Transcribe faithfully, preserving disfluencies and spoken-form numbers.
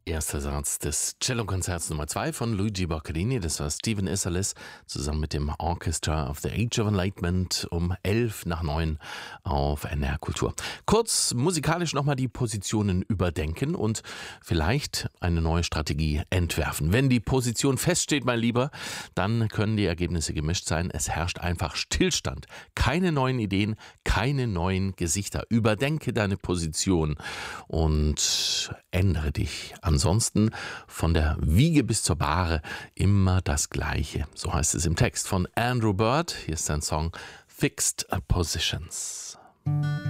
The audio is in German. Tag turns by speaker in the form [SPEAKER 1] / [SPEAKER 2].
[SPEAKER 1] Erster Satz des Cellokonzerts Nummer zwei von Luigi Boccherini. Das war Stephen Isserlis zusammen mit dem Orchestra of the Age of Enlightenment um elf nach neun auf N D R Kultur. Kurz musikalisch nochmal die Positionen überdenken und vielleicht eine neue Strategie entwerfen. Wenn die Position feststeht, mein Lieber, dann können die Ergebnisse gemischt sein. Es herrscht einfach Stillstand. Keine neuen Ideen, keine neuen Gesichter. Überdenke deine Position und ändere dich. Ansonsten von der Wiege bis zur Bahre immer das Gleiche. So heißt es im Text von Andrew Bird. Hier ist sein Song Fixed Positions.